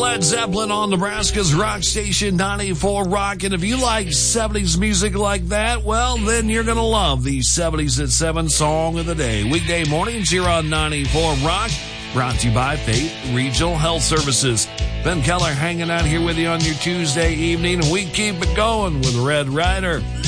Led Zeppelin on Nebraska's rock station 94 Rock. And if you like 70s music like that, well, then you're going to love the 70s at 7 Song of the Day. Weekday mornings here on 94 Rock. Brought to you by Faith Regional Health Services. Ben Keller hanging out here with you on your Tuesday evening. We keep it going with Red Rider.